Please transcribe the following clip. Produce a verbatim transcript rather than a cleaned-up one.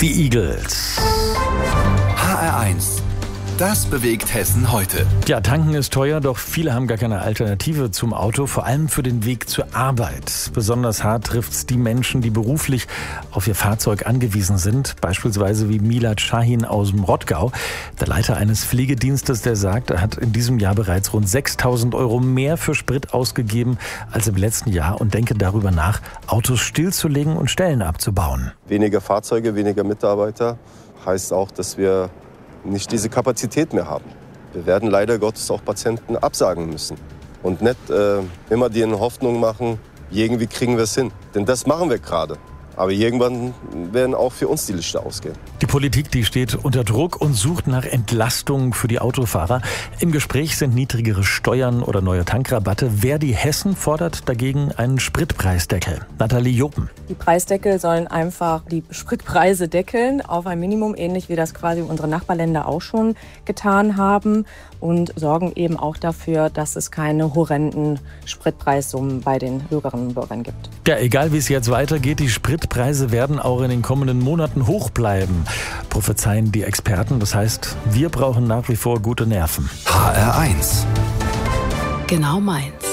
Die Eagles. H R eins. Das bewegt Hessen heute. Ja, tanken ist teuer, doch viele haben gar keine Alternative zum Auto, vor allem für den Weg zur Arbeit. Besonders hart trifft es die Menschen, die beruflich auf ihr Fahrzeug angewiesen sind, beispielsweise wie Milad Shahin aus dem Rottgau, der Leiter eines Pflegedienstes, der sagt, er hat in diesem Jahr bereits rund sechstausend Euro mehr für Sprit ausgegeben als im letzten Jahr und denke darüber nach, Autos stillzulegen und Stellen abzubauen. Weniger Fahrzeuge, weniger Mitarbeiter heißt auch, dass wir nicht diese Kapazität mehr haben. Wir werden leider Gottes auch Patienten absagen müssen und nicht äh, immer die Hoffnung machen, irgendwie kriegen wir es hin. Denn das machen wir gerade. Aber irgendwann werden auch für uns die Lichter ausgehen. Die Politik, die steht unter Druck und sucht nach Entlastungen für die Autofahrer. Im Gespräch sind niedrigere Steuern oder neue Tankrabatte. Verdi Hessen fordert dagegen einen Spritpreisdeckel. Nathalie Jopen. Die Preisdeckel sollen einfach die Spritpreise deckeln auf ein Minimum, ähnlich wie das quasi unsere Nachbarländer auch schon getan haben, und sorgen eben auch dafür, dass es keine horrenden Spritpreissummen bei den Bürgerinnen und Bürgern gibt. Ja, egal wie es jetzt weitergeht, die Spritpreise werden auch in den kommenden Monaten hoch bleiben, prophezeien die Experten. Das heißt, wir brauchen nach wie vor gute Nerven. H R eins. Genau meins.